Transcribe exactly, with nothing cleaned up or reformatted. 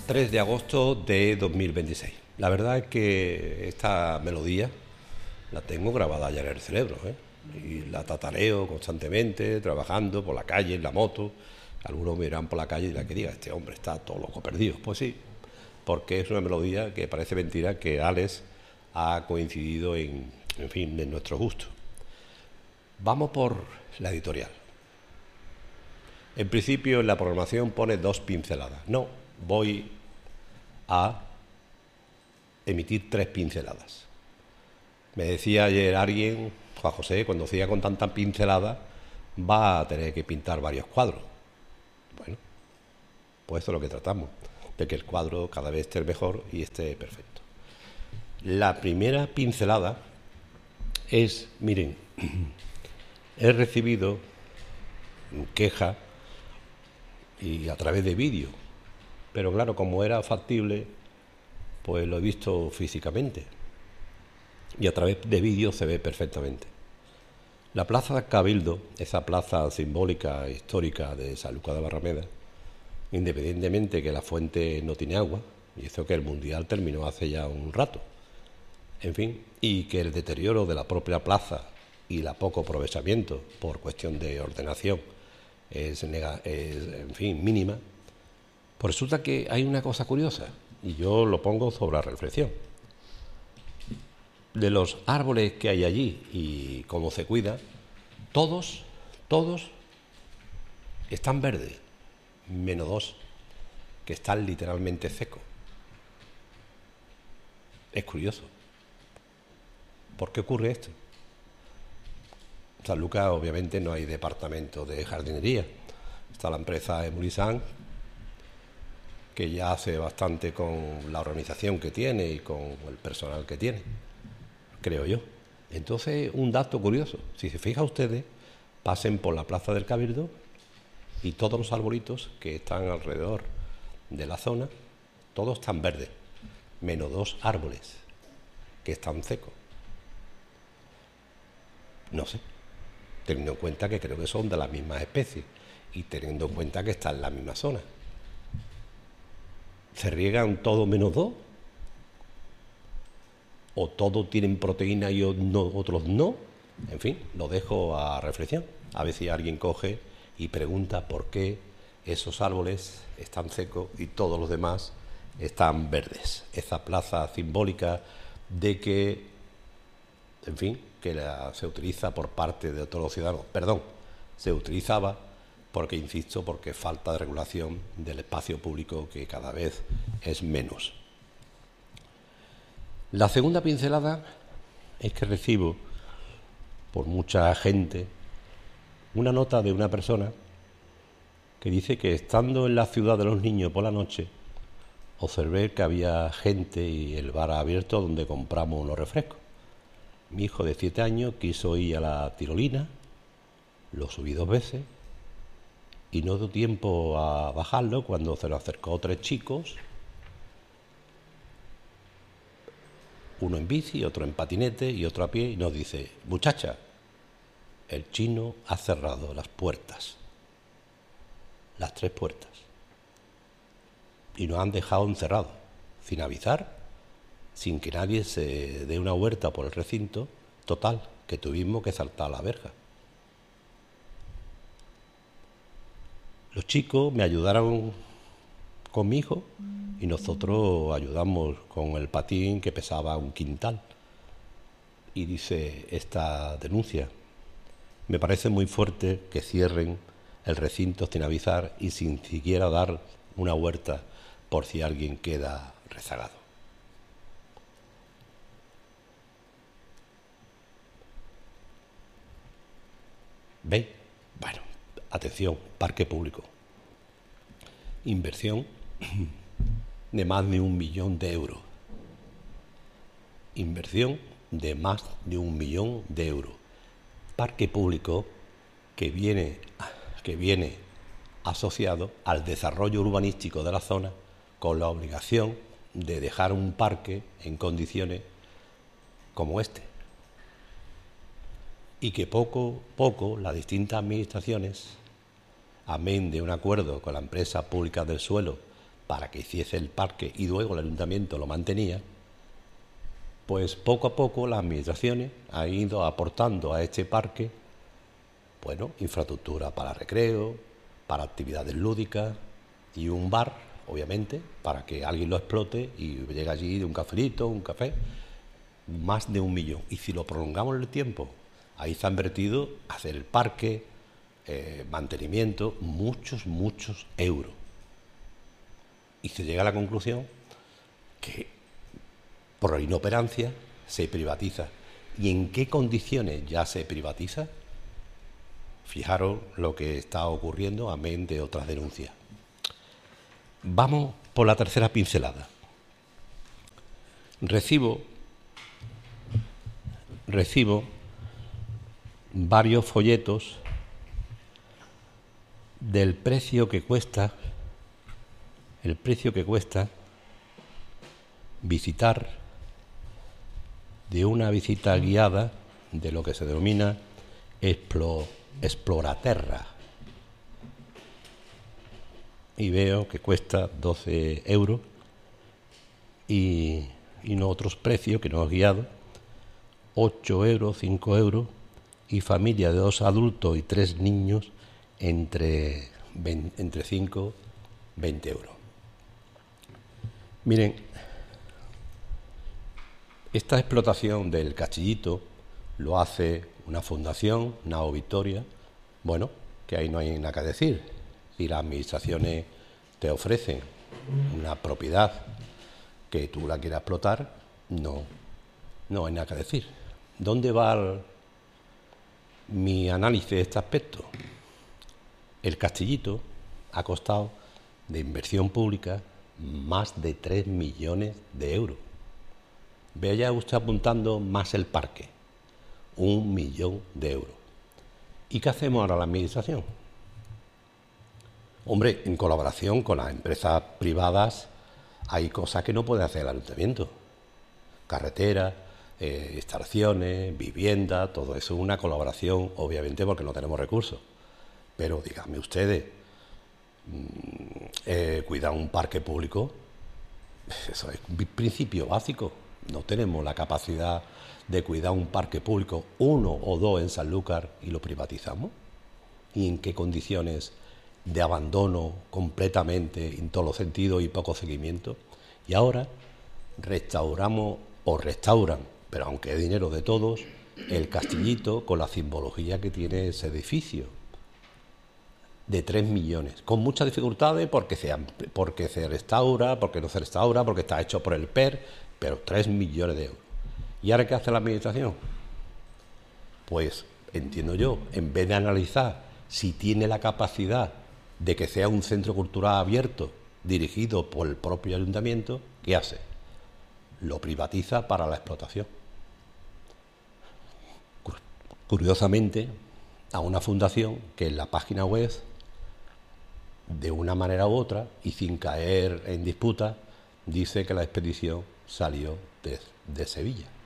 tres de agosto de dos mil veintiséis. La verdad es que esta melodía la tengo grabada ya en el cerebro, ¿eh? Y la tatareo constantemente, trabajando por la calle, en la moto. Algunos me irán por la calle y dirán que diga, este hombre está todo loco perdido. Pues sí, porque es una melodía que parece mentira que Alex ha coincidido en, en fin, en nuestro gusto. Vamos por la editorial. En principio en la programación pone dos pinceladas. No, voy a emitir tres pinceladas. Me decía ayer alguien, Juan José, cuando siga con tanta pincelada va a tener que pintar varios cuadros. Bueno, pues eso es lo que tratamos, de que el cuadro cada vez esté mejor y esté perfecto. La primera pincelada es, miren, he recibido queja y a través de vídeo, pero claro, como era factible, pues lo he visto físicamente y a través de vídeo se ve perfectamente. La plaza Cabildo, esa plaza simbólica e histórica de San Lucas de Barrameda, independientemente que la fuente no tiene agua, y eso que el Mundial terminó hace ya un rato, en fin, y que el deterioro de la propia plaza y la poco aprovechamiento por cuestión de ordenación es, nega, es en fin, mínima, pues resulta que hay una cosa curiosa, y yo lo pongo sobre la reflexión. De los árboles que hay allí y cómo se cuida, todos, todos están verdes, menos dos, que están literalmente secos. Es curioso. ¿Por qué ocurre esto? En San Lucas obviamente no hay departamento de jardinería. Está la empresa Emulisan, que ya hace bastante con la organización que tiene y con el personal que tiene, creo yo. Entonces, un dato curioso, si se fijan ustedes, pasen por la plaza del Cabildo y todos los arbolitos que están alrededor de la zona, todos están verdes, menos dos árboles que están secos. No sé, teniendo en cuenta que creo que son de la misma especie y teniendo en cuenta que están en la misma zona. ¿Se riegan todos menos dos? ¿O todos tienen proteína y otros no? En fin, lo dejo a reflexión. A ver si alguien coge y pregunta por qué esos árboles están secos y todos los demás están verdes. Esa plaza simbólica de que, en fin, que la, se utiliza por parte de todos los ciudadanos. Perdón, se utilizaba porque, insisto, porque falta de regulación del espacio público que cada vez es menos. La segunda pincelada es que recibo por mucha gente una nota de una persona que dice que estando en la ciudad de los niños por la noche observé que había gente y el bar abierto donde compramos unos refrescos. Mi hijo de siete años quiso ir a la tirolina, lo subí dos veces y no dio tiempo a bajarlo cuando se lo acercó tres chicos, uno en bici, otro en patinete y otro a pie, y nos dice: muchacha, el chino ha cerrado las puertas, las tres puertas, y nos han dejado encerrados, sin avisar, sin que nadie se dé una vuelta por el recinto, total, que tuvimos que saltar la verja. Los chicos me ayudaron con mi hijo y nosotros ayudamos con el patín que pesaba un quintal. Y dice esta denuncia: me parece muy fuerte que cierren el recinto sin avisar y sin siquiera dar una vuelta por si alguien queda rezagado. ¿Veis? Bueno, atención, parque público. Inversión de más de un millón de euros. Inversión de más de un millón de euros. Parque público que viene, que viene asociado al desarrollo urbanístico de la zona con la obligación de dejar un parque en condiciones como este. Y que poco a poco las distintas administraciones, amén de un acuerdo con la empresa pública del suelo para que hiciese el parque y luego el ayuntamiento lo mantenía, pues poco a poco las administraciones han ido aportando a este parque, bueno, infraestructura para recreo, para actividades lúdicas y un bar, obviamente, para que alguien lo explote y llegue allí de un cafelito, un café, más de un millón. Y si lo prolongamos en el tiempo, ahí se ha invertido hacer el parque, eh, mantenimiento, muchos, muchos euros. Y se llega a la conclusión que por inoperancia se privatiza. ¿Y en qué condiciones ya se privatiza? Fijaros lo que está ocurriendo, amén de otras denuncias. Vamos por la tercera pincelada. Recibo, recibo varios folletos del precio que cuesta, el precio que cuesta visitar de una visita guiada de lo que se denomina Explo, Exploraterra. Y veo que cuesta doce euros y, y no otros precios que no he guiado, ocho euros, cinco euros, y familia de dos adultos y tres niños entre, veinte, entre cinco y veinte euros. Miren, esta explotación del Castillito lo hace una fundación, Nao Victoria. Bueno, que ahí no hay nada que decir. Si las administraciones te ofrecen una propiedad que tú la quieras explotar, no, no hay nada que decir. ¿Dónde va el, mi análisis de este aspecto? El Castillito ha costado de inversión pública más de tres millones de euros. Vaya usted apuntando más el parque, un millón de euros. ¿Y qué hacemos ahora la administración? Hombre, en colaboración con las empresas privadas hay cosas que no puede hacer el ayuntamiento. Carreteras, eh, instalaciones, vivienda, todo eso es una colaboración, obviamente porque no tenemos recursos. Pero díganme ustedes, eh, cuidar un parque público, eso es un principio básico. No tenemos la capacidad de cuidar un parque público, uno o dos en Sanlúcar, y lo privatizamos. ¿Y en qué condiciones de abandono completamente en todos los sentidos y poco seguimiento? Y ahora restauramos o restauran, pero aunque es dinero de todos, el Castillito con la simbología que tiene ese edificio de tres millones, con muchas dificultades porque se, porque se restaura, porque no se restaura, porque está hecho por el P E R, pero tres millones de euros. ¿Y ahora qué hace la administración? Pues entiendo yo, en vez de analizar si tiene la capacidad de que sea un centro cultural abierto dirigido por el propio ayuntamiento, ¿qué hace? Lo privatiza para la explotación. Curiosamente, a una fundación que en la página web, de una manera u otra, y sin caer en disputa, dice que la expedición salió de, de Sevilla.